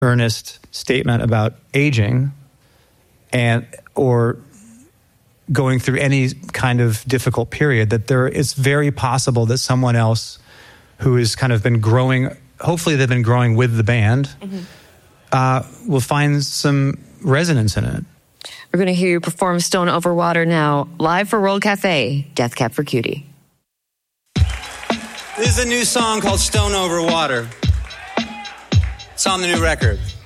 earnest statement about aging or going through any kind of difficult period, that it's very possible that someone else who has kind of been growing, hopefully they've been growing with the band, will find some resonance in it. We're going to hear you perform Stone Over Water now, live for World Cafe, Death Cab for Cutie. This is a new song called Stone Over Water. It's on the new record.